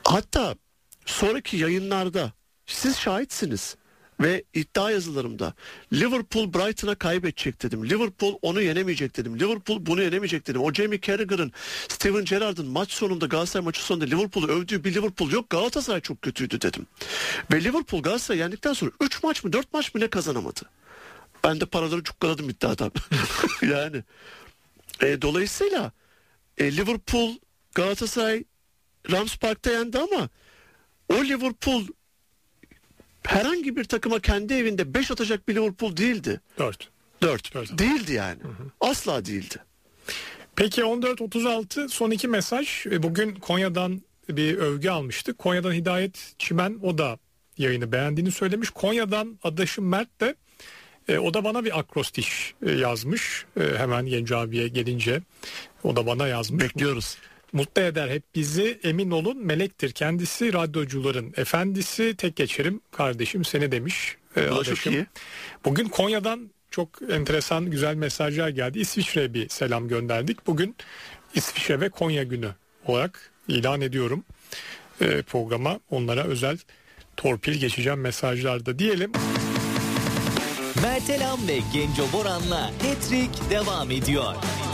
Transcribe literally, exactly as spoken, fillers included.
Hatta sonraki yayınlarda siz şahitsiniz ve iddia yazılarımda Liverpool Brighton'a kaybedecek dedim. Liverpool onu yenemeyecek dedim. Liverpool bunu yenemeyecek dedim. O Jamie Carragher'ın, Steven Gerrard'ın maç sonunda, Galatasaray maçı sonunda Liverpool'u övdüğü bir Liverpool yok. Galatasaray çok kötüydü dedim. Ve Liverpool Galatasaray yendikten sonra üç maç mı dört maç mı ne kazanamadı. Ben de paraları cukkaladım iddiadan. yani e, dolayısıyla e, Liverpool Galatasaray Rams Park'ta yendi ama o Liverpool herhangi bir takıma kendi evinde beş atacak bir Liverpool değildi. dört. dört. Değildi yani. Hı hı. Asla değildi. Peki on dört otuz altı son iki mesaj. Bugün Konya'dan bir övgü almıştık. Konya'dan Hidayet Çimen, o da yayını beğendiğini söylemiş. Konya'dan adaşım Mert de e, o da bana bir akrostiş e, yazmış. E, hemen Genco abiye gelince o da bana yazmış. Bekliyoruz. Mutlu eder hep bizi, emin olun melektir kendisi, radyocuların efendisi, tek geçerim kardeşim seni demiş. E, çok iyi. Bugün Konya'dan çok enteresan güzel mesajlar geldi. İsviçre'ye bir selam gönderdik. Bugün İsviçre ve Konya günü olarak ilan ediyorum e, programa. Onlara özel torpil geçeceğim mesajlarda diyelim. Mertelam ve Genco Boran'la Hat-Trick devam ediyor.